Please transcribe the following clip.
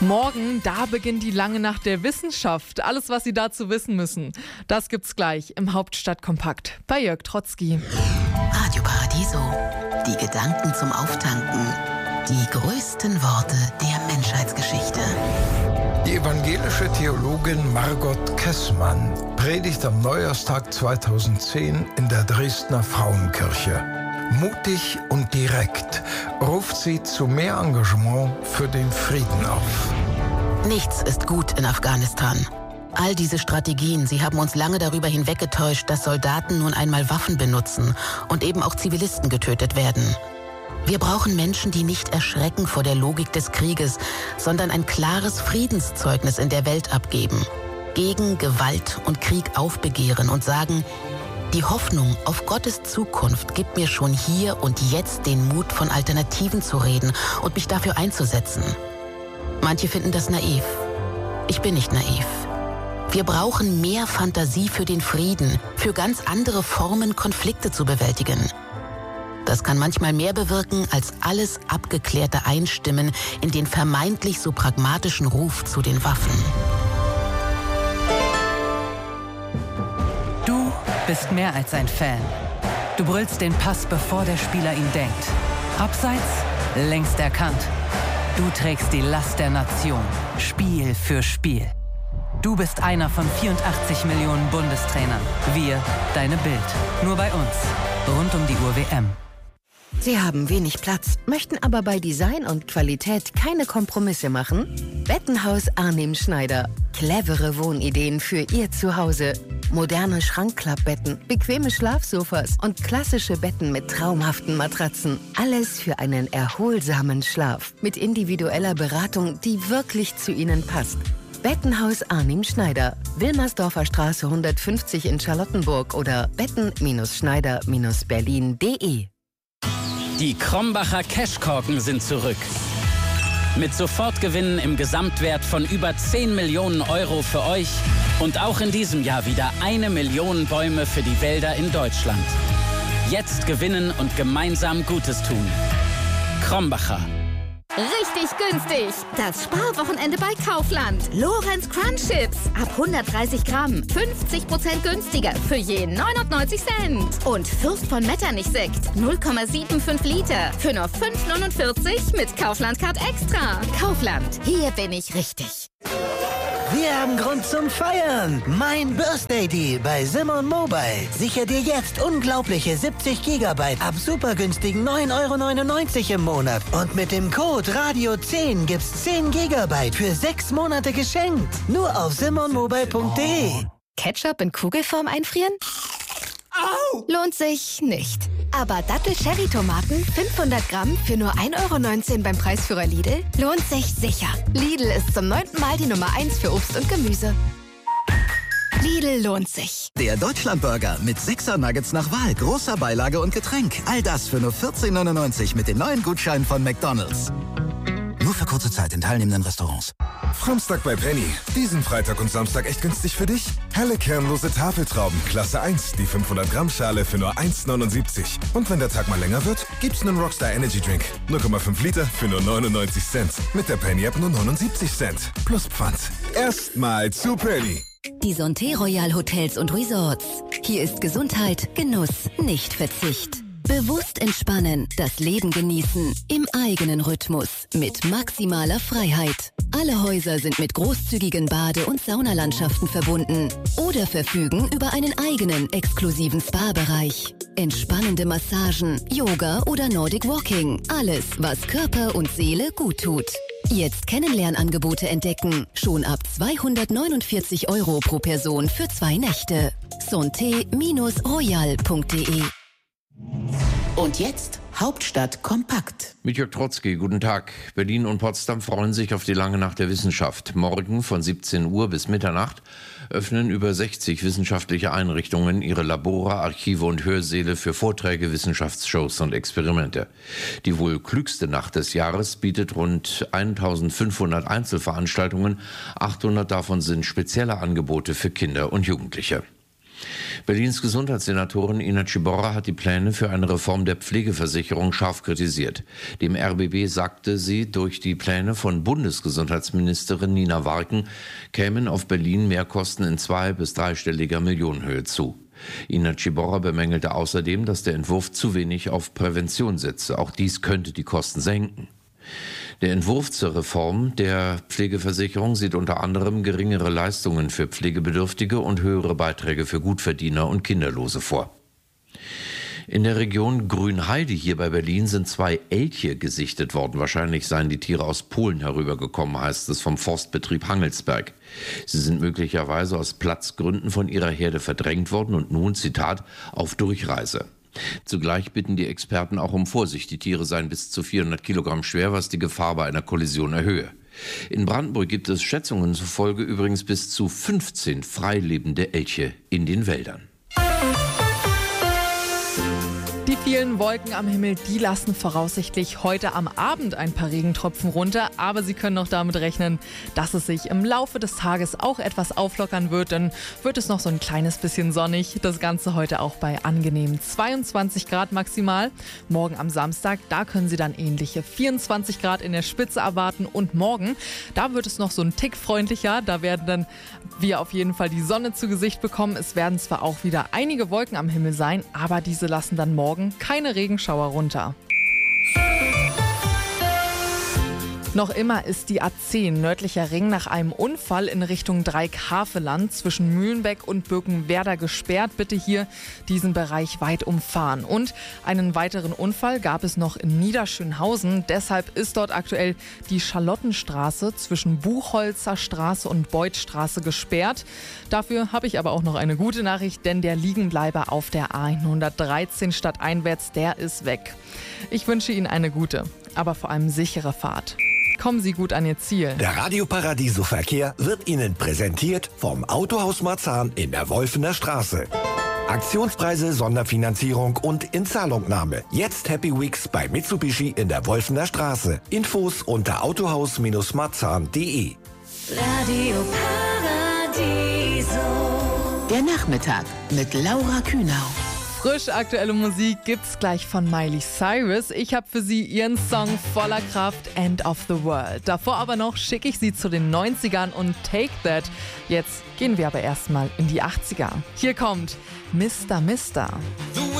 Morgen, da beginnt die lange Nacht der Wissenschaft. Alles, was Sie dazu wissen müssen, das gibt's gleich im Hauptstadtkompakt bei Jörg Trotzki. Radio Paradiso. Die Gedanken zum Auftanken. Die größten Worte der Menschheitsgeschichte. Die evangelische Theologin Margot Kessmann predigt am Neujahrstag 2010 in der Dresdner Frauenkirche. Mutig und direkt ruft sie zu mehr Engagement für den Frieden auf. Nichts ist gut in Afghanistan. All diese Strategien, sie haben uns lange darüber hinweggetäuscht, dass Soldaten nun einmal Waffen benutzen und eben auch Zivilisten getötet werden. Wir brauchen Menschen, die nicht erschrecken vor der Logik des Krieges, sondern ein klares Friedenszeugnis in der Welt abgeben. Gegen Gewalt und Krieg aufbegehren und sagen: Die Hoffnung auf Gottes Zukunft gibt mir schon hier und jetzt den Mut, von Alternativen zu reden und mich dafür einzusetzen. Manche finden das naiv. Ich bin nicht naiv. Wir brauchen mehr Fantasie für den Frieden, für ganz andere Formen, Konflikte zu bewältigen. Das kann manchmal mehr bewirken, als alles abgeklärte Einstimmen in den vermeintlich so pragmatischen Ruf zu den Waffen. Du bist mehr als ein Fan. Du brüllst den Pass, bevor der Spieler ihn denkt. Abseits, längst erkannt. Du trägst die Last der Nation, Spiel für Spiel. Du bist einer von 84 Millionen Bundestrainern. Wir, deine Bild. Nur bei uns. Rund um die Uhr WM. Sie haben wenig Platz, möchten aber bei Design und Qualität keine Kompromisse machen? Bettenhaus Arnim Schneider. Clevere Wohnideen für Ihr Zuhause. Moderne Schrankklappbetten, bequeme Schlafsofas und klassische Betten mit traumhaften Matratzen. Alles für einen erholsamen Schlaf. Mit individueller Beratung, die wirklich zu Ihnen passt. Bettenhaus Arnim Schneider. Wilmersdorfer Straße 150 in Charlottenburg oder betten-schneider-berlin.de. Die Krombacher Cashkorken sind zurück. Mit Sofortgewinnen im Gesamtwert von über 10 Millionen Euro für euch und auch in diesem Jahr wieder 1 Million Bäume für die Wälder in Deutschland. Jetzt gewinnen und gemeinsam Gutes tun. Krombacher. Richtig günstig. Das Sparwochenende bei Kaufland. Lorenz Crunch Chips. Ab 130 Gramm. 50% günstiger. Für je 99 Cent. Und Fürst von Metternich Sekt. 0,75 Liter. Für nur 5,49 mit Kaufland Card Extra. Kaufland. Hier bin ich richtig. Wir haben Grund zum Feiern. Mein Birthday Deal bei Simon Mobile. Sicher dir jetzt unglaubliche 70 GB ab super günstigen 9,99 € im Monat. Und mit dem Code Radio10 gibt's 10 GB für 6 Monate geschenkt. Nur auf simonmobile.de. Ketchup in Kugelform einfrieren? Au! Lohnt sich nicht. Aber Dattel-Cherry-Tomaten 500 Gramm für nur 1,19 € beim Preisführer Lidl lohnt sich sicher. Lidl ist zum 9. Mal die Nummer 1 für Obst und Gemüse. Lidl lohnt sich. Der Deutschlandburger mit 6er Nuggets nach Wahl, großer Beilage und Getränk. All das für nur 14,99 € mit den neuen Gutscheinen von McDonald's. Nur für kurze Zeit in teilnehmenden Restaurants. Samstag bei Penny. Diesen Freitag und Samstag echt günstig für dich? Helle kernlose Tafeltrauben, Klasse 1, die 500 Gramm Schale für nur 1,79 €. Und wenn der Tag mal länger wird, gibt's einen Rockstar Energy Drink. 0,5 Liter für nur 99 Cent. Mit der Penny App nur 79 Cent. Plus Pfand. Erstmal zu Penny. Die Santé Royal Hotels und Resorts. Hier ist Gesundheit, Genuss, nicht Verzicht. Bewusst entspannen, das Leben genießen, im eigenen Rhythmus, mit maximaler Freiheit. Alle Häuser sind mit großzügigen Bade- und Saunalandschaften verbunden oder verfügen über einen eigenen exklusiven Spa-Bereich. Entspannende Massagen, Yoga oder Nordic Walking. Alles, was Körper und Seele gut tut. Jetzt Kennenlernangebote entdecken. Schon ab 249 € pro Person für 2 Nächte. santé-royal.de. Und jetzt Hauptstadt kompakt. Mit Jörg Trotzki, guten Tag. Berlin und Potsdam freuen sich auf die lange Nacht der Wissenschaft. Morgen von 17 Uhr bis Mitternacht öffnen über 60 wissenschaftliche Einrichtungen ihre Labore, Archive und Hörsäle für Vorträge, Wissenschaftsshows und Experimente. Die wohl klügste Nacht des Jahres bietet rund 1500 Einzelveranstaltungen. 800 davon sind spezielle Angebote für Kinder und Jugendliche. Berlins Gesundheitssenatorin Ina Ciborra hat die Pläne für eine Reform der Pflegeversicherung scharf kritisiert. Dem RBB sagte sie, durch die Pläne von Bundesgesundheitsministerin Nina Warken kämen auf Berlin Mehrkosten in 2- bis 3-stelliger Millionenhöhe zu. Ina Ciborra bemängelte außerdem, dass der Entwurf zu wenig auf Prävention setze. Auch dies könnte die Kosten senken. Der Entwurf zur Reform der Pflegeversicherung sieht unter anderem geringere Leistungen für Pflegebedürftige und höhere Beiträge für Gutverdiener und Kinderlose vor. In der Region Grünheide hier bei Berlin sind 2 Elche gesichtet worden. Wahrscheinlich seien die Tiere aus Polen herübergekommen, heißt es vom Forstbetrieb Hangelsberg. Sie sind möglicherweise aus Platzgründen von ihrer Herde verdrängt worden und nun, Zitat, auf Durchreise. Zugleich bitten die Experten auch um Vorsicht. Die Tiere seien bis zu 400 Kilogramm schwer, was die Gefahr bei einer Kollision erhöhe. In Brandenburg gibt es Schätzungen zufolge übrigens bis zu 15 freilebende Elche in den Wäldern. Die vielen Wolken am Himmel, die lassen voraussichtlich heute am Abend ein paar Regentropfen runter. Aber Sie können noch damit rechnen, dass es sich im Laufe des Tages auch etwas auflockern wird. Dann wird es noch so ein kleines bisschen sonnig. Das Ganze heute auch bei angenehmen 22 Grad maximal. Morgen am Samstag, da können Sie dann ähnliche 24 Grad in der Spitze erwarten. Und morgen, da wird es noch so ein Tick freundlicher. Da werden dann wir auf jeden Fall die Sonne zu Gesicht bekommen. Es werden zwar auch wieder einige Wolken am Himmel sein, aber diese lassen dann morgen keine Regenschauer runter. Noch immer ist die A10 nördlicher Ring nach einem Unfall in Richtung Dreieck-Havelland zwischen Mühlenbeck und Birkenwerder gesperrt. Bitte hier diesen Bereich weit umfahren. Und einen weiteren Unfall gab es noch in Niederschönhausen. Deshalb ist dort aktuell die Charlottenstraße zwischen Buchholzer Straße und Beutstraße gesperrt. Dafür habe ich aber auch noch eine gute Nachricht, denn der Liegenbleiber auf der A113 stadteinwärts, der ist weg. Ich wünsche Ihnen eine gute, aber vor allem sichere Fahrt. Kommen Sie gut an Ihr Ziel. Der Radio Paradiso Verkehr wird Ihnen präsentiert vom Autohaus Marzahn in der Wolfener Straße. Aktionspreise, Sonderfinanzierung und Inzahlungnahme. Jetzt Happy Weeks bei Mitsubishi in der Wolfener Straße. Infos unter autohaus-marzahn.de. Radio Paradiso. Der Nachmittag mit Laura Kühnau. Frisch aktuelle Musik gibt's gleich von Miley Cyrus. Ich habe für Sie ihren Song voller Kraft, End of the World. Davor aber noch schicke ich Sie zu den 90ern und Take That. Jetzt gehen wir aber erstmal in die 80er. Hier kommt Mr. Mister.